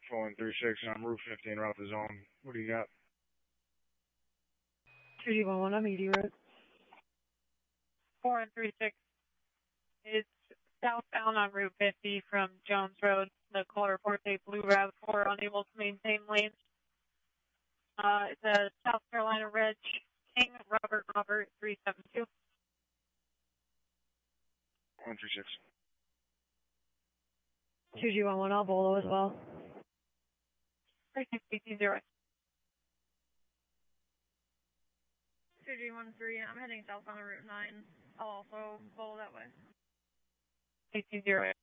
4136 on Route 15, route the zone. What do you got? 2G11, I'm ED road. 4136. It's southbound on Route 50 from Jones Road. The call reports a blue RAV4 unable to maintain lanes. It's a South Carolina Reg King Robert 372. 136. 2G11, I'll bolo as well. 3680. 2G13, I'm heading south on Route 9. I'll also bolo that way. 1808.